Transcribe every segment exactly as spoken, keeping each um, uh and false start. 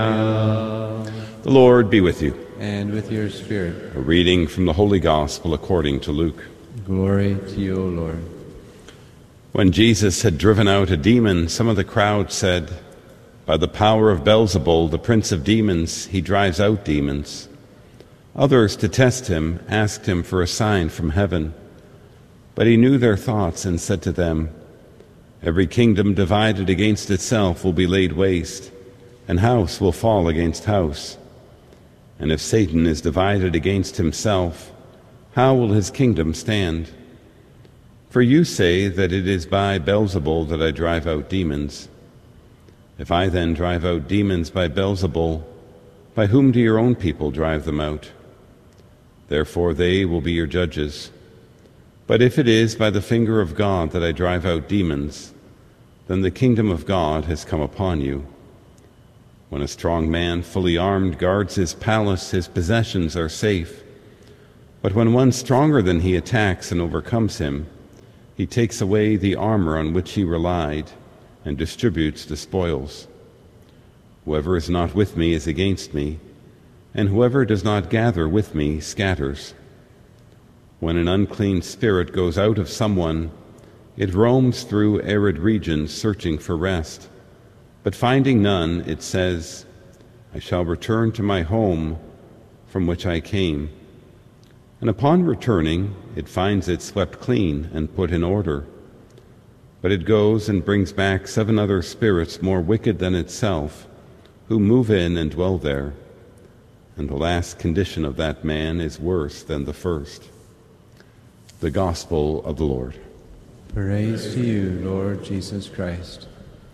The Lord be with you. And with your spirit. A reading from the Holy Gospel according to Luke. Glory to you, O Lord. When Jesus had driven out a demon, some of the crowd said, "By the power of Beelzebul, the prince of demons, he drives out demons." Others, to test him, asked him for a sign from heaven. But he knew their thoughts and said to them, "Every kingdom divided against itself will be laid waste, and house will fall against house. And if Satan is divided against himself, how will his kingdom stand? For you say that it is by Beelzebul that I drive out demons. If I then drive out demons by Beelzebul, by whom do your own people drive them out? Therefore they will be your judges. But if it is by the finger of God that I drive out demons, then the kingdom of God has come upon you. When a strong man, fully armed, guards his palace, his possessions are safe. But when one stronger than he attacks and overcomes him, he takes away the armor on which he relied and distributes the spoils. Whoever is not with me is against me, and whoever does not gather with me scatters. When an unclean spirit goes out of someone, it roams through arid regions searching for rest. But finding none, it says, I shall return to my home from which I came. And upon returning, it finds it swept clean and put in order. But it goes and brings back seven other spirits more wicked than itself, who move in and dwell there. And the last condition of that man is worse than the first. The Gospel of the Lord. Praise to you, Lord Jesus Christ.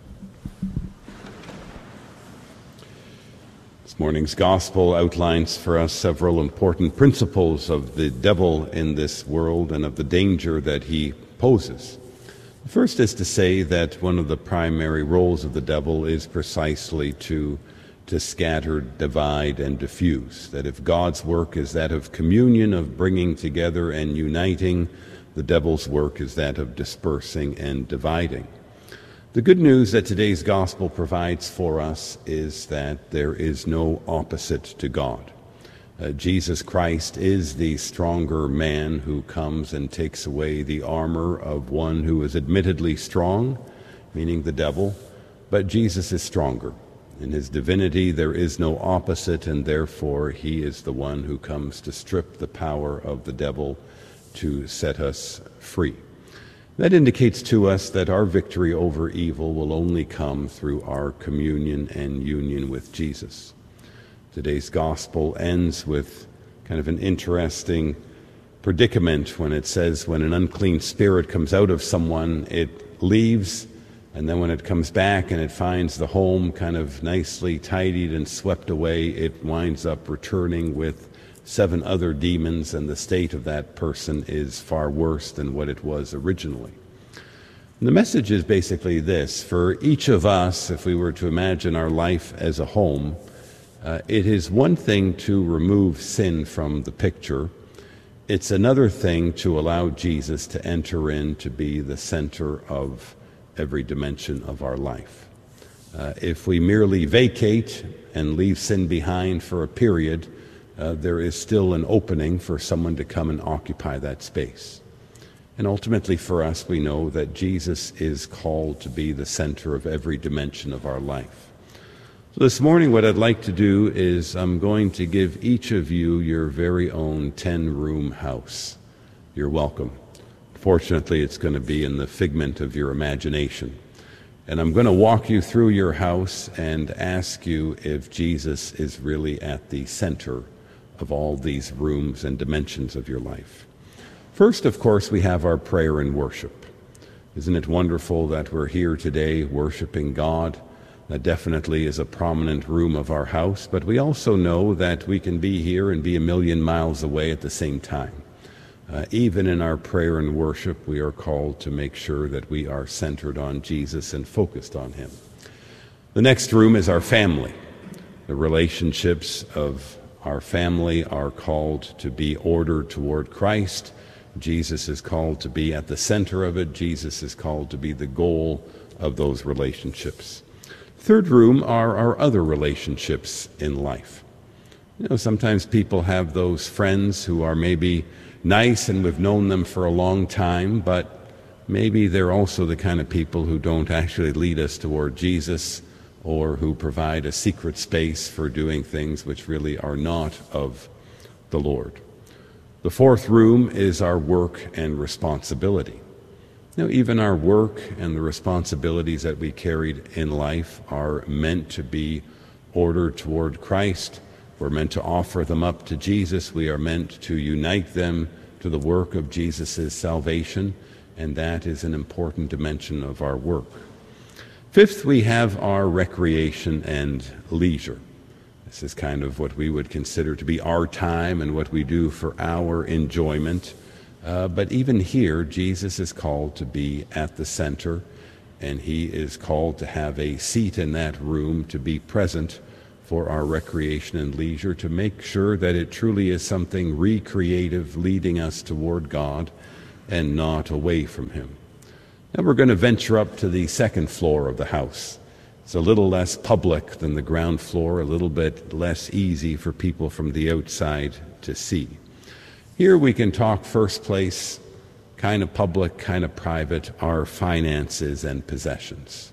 This morning's Gospel outlines for us several important principles of the devil in this world and of the danger that he poses. The first is to say that one of the primary roles of the devil is precisely to, to scatter, divide, and diffuse. That if God's work is that of communion, of bringing together and uniting, the devil's work is that of dispersing and dividing. The good news that today's gospel provides for us is that there is no opposite to God. Uh, Jesus Christ is the stronger man who comes and takes away the armor of one who is admittedly strong, meaning the devil, but Jesus is stronger. In his divinity there is no opposite, and therefore he is the one who comes to strip the power of the devil to set us free. That indicates to us that our victory over evil will only come through our communion and union with Jesus. Today's gospel ends with kind of an interesting predicament when it says when an unclean spirit comes out of someone, it leaves, and then when it comes back and it finds the home kind of nicely tidied and swept away, it winds up returning with seven other demons, and the state of that person is far worse than what it was originally. And the message is basically this: for each of us, if we were to imagine our life as a home, uh, it is one thing to remove sin from the picture. It's another thing to allow Jesus to enter in to be the center of every dimension of our life. Uh, if we merely vacate and leave sin behind for a period, Uh, there is still an opening for someone to come and occupy that space. And ultimately for us, we know that Jesus is called to be the center of every dimension of our life. So this morning what I'd like to do is I'm going to give each of you your very own ten-room house. You're welcome. Fortunately, it's going to be in the figment of your imagination. And I'm going to walk you through your house and ask you if Jesus is really at the center of all these rooms and dimensions of your life. First, of course, we have our prayer and worship. Isn't it wonderful that we're here today worshiping God? That definitely is a prominent room of our house, but we also know that we can be here and be a million miles away at the same time. Uh, even in our prayer and worship, we are called to make sure that we are centered on Jesus and focused on him. The next room is our family. The relationships of our family are called to be ordered toward Christ. Jesus is called to be at the center of it. Jesus is called to be the goal of those relationships. Third room are our other relationships in life. You know, sometimes people have those friends who are maybe nice and we've known them for a long time, but maybe they're also the kind of people who don't actually lead us toward Jesus, or who provide a secret space for doing things which really are not of the Lord. The fourth room is our work and responsibility. You know, even our work and the responsibilities that we carried in life are meant to be ordered toward Christ. We're meant to offer them up to Jesus. We are meant to unite them to the work of Jesus' salvation, and that is an important dimension of our work. Fifth, we have our recreation and leisure. This is kind of what we would consider to be our time and what we do for our enjoyment. Uh, but even here, Jesus is called to be at the center, and he is called to have a seat in that room, to be present for our recreation and leisure, to make sure that it truly is something recreative, leading us toward God and not away from him. Now we're going to venture up to the second floor of the house. It's a little less public than the ground floor, a little bit less easy for people from the outside to see. Here we can talk first place, kind of public, kind of private, our finances and possessions.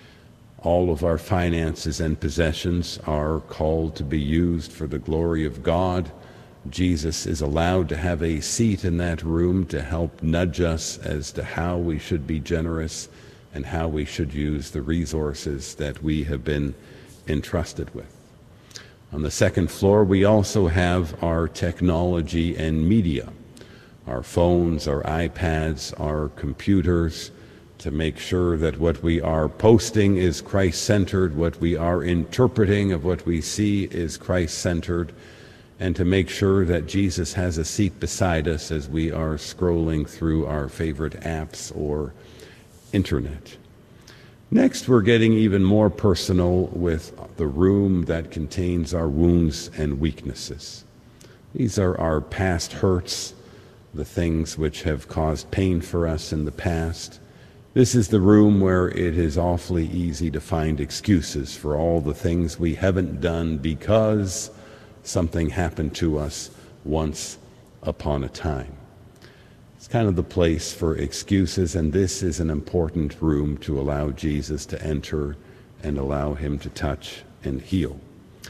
All of our finances and possessions are called to be used for the glory of God. Jesus is allowed to have a seat in that room to help nudge us as to how we should be generous and how we should use the resources that we have been entrusted with. On the second floor, we also have our technology and media, our phones, our iPads, our computers, to make sure that what we are posting is Christ-centered, what we are interpreting of what we see is Christ-centered, and to make sure that Jesus has a seat beside us as we are scrolling through our favorite apps or internet. Next, we're getting even more personal with the room that contains our wounds and weaknesses. These are our past hurts, the things which have caused pain for us in the past. This is the room where it is awfully easy to find excuses for all the things we haven't done because something happened to us once upon a time. It's kind of the place for excuses, and this is an important room to allow Jesus to enter and allow him to touch and heal.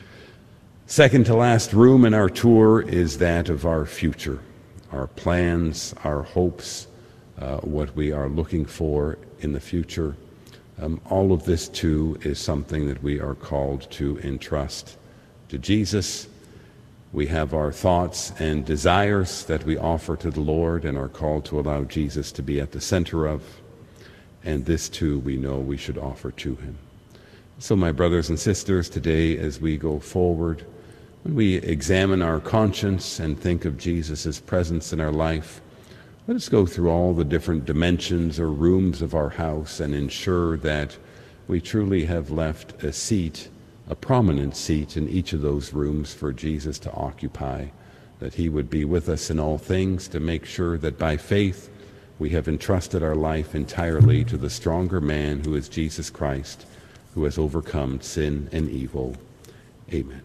Second to last room in our tour is that of our future, our plans, our hopes, uh, what we are looking for in the future. Um, all of this, too, is something that we are called to entrust to Jesus. We have our thoughts and desires that we offer to the Lord and are called to allow Jesus to be at the center of. And this, too, we know we should offer to him. So, my brothers and sisters, today as we go forward, when we examine our conscience and think of Jesus' presence in our life, let us go through all the different dimensions or rooms of our house and ensure that we truly have left a seat, a prominent seat in each of those rooms for Jesus to occupy, that he would be with us in all things, to make sure that by faith we have entrusted our life entirely to the stronger man who is Jesus Christ, who has overcome sin and evil. Amen.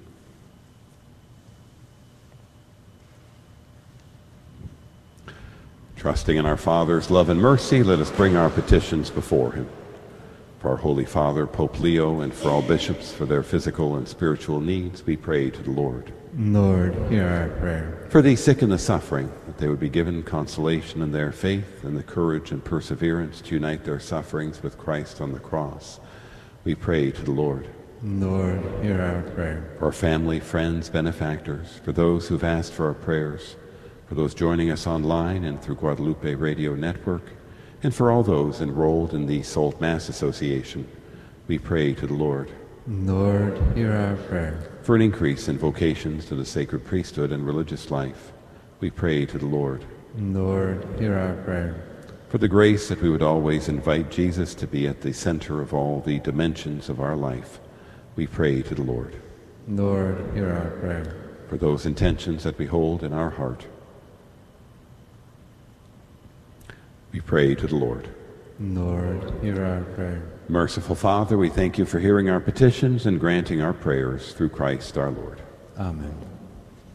Trusting in our Father's love and mercy, let us bring our petitions before him. For our Holy Father, Pope Leo, and for all bishops, for their physical and spiritual needs, we pray to the Lord. Lord, hear our prayer. For the sick and the suffering, that they would be given consolation in their faith and the courage and perseverance to unite their sufferings with Christ on the cross, we pray to the Lord. Lord, hear our prayer. For our family, friends, benefactors, for those who've asked for our prayers, for those joining us online and through Guadalupe Radio Network, and for all those enrolled in the Salt Mass Association, we pray to the Lord. Lord, hear our prayer. For an increase in vocations to the sacred priesthood and religious life, we pray to the Lord. Lord, hear our prayer. For the grace that we would always invite Jesus to be at the center of all the dimensions of our life, we pray to the Lord. Lord, hear our prayer. For those intentions that we hold in our heart, we pray to the Lord. Lord, hear our prayer. Merciful Father, we thank you for hearing our petitions and granting our prayers through Christ our Lord. Amen.